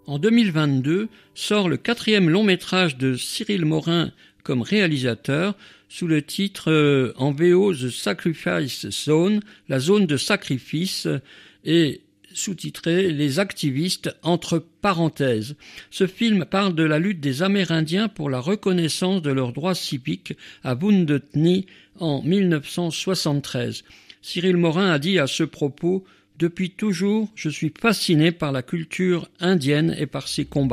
En 2022 sort le 4e long métrage de Cyril Morin comme réalisateur sous le titre en VO The Sacrifice Zone, la zone de sacrifice, et sous-titré Les activistes entre parenthèses. Ce film parle de la lutte des Amérindiens pour la reconnaissance de leurs droits civiques à Wounded Knee en 1973. Cyril Morin a dit à ce propos « Depuis toujours, je suis fasciné par la culture indienne et par ses combats ».